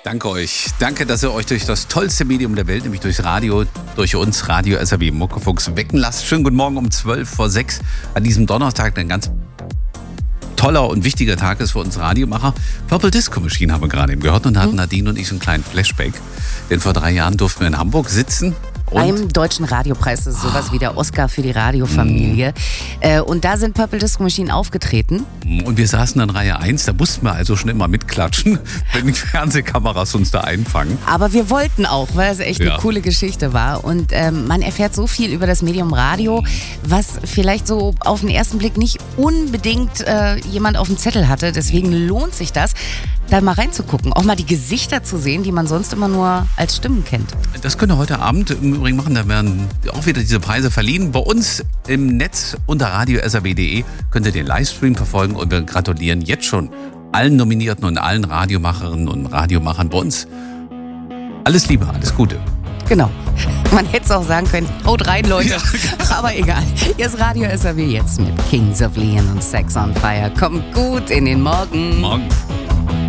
Danke euch. Danke, dass ihr euch durch das tollste Medium der Welt, nämlich durchs Radio, durch uns, Radio SAW Muckefuchs, wecken lasst. Schönen guten Morgen um 5:12 an diesem Donnerstag, ein ganz toller und wichtiger Tag ist für uns Radiomacher. Purple Disco Machine haben wir gerade eben gehört und da hatten Nadine und ich so einen kleinen Flashback. Denn vor 3 Jahren durften wir in Hamburg sitzen. Beim Deutschen Radiopreis, das ist sowas wie der Oscar für die Radiofamilie. Und da sind Purple Disco Machine aufgetreten. Und wir saßen dann Reihe 1, da mussten wir also schon immer mitklatschen, wenn die Fernsehkameras uns da einfangen. Aber wir wollten auch, weil es echt eine coole Geschichte war. Und man erfährt so viel über das Medium Radio, was vielleicht so auf den ersten Blick nicht unbedingt jemand auf dem Zettel hatte. Deswegen lohnt sich das, da mal reinzugucken. Auch mal die Gesichter zu sehen, die man sonst immer nur als Stimmen kennt. Das könnt ihr heute Abend im Übrigen machen. Da werden auch wieder diese Preise verliehen. Bei uns im Netz unter radio.srb.de könnt ihr den Livestream verfolgen und wir gratulieren jetzt schon allen Nominierten und allen Radiomacherinnen und Radiomachern bei uns. Alles Liebe, alles Gute. Genau. Man hätte es auch sagen können, haut rein, Leute. Aber egal. Hier ist Radio SAW jetzt mit Kings of Leon und Sex on Fire. Kommt gut in den Morgen. Morgen.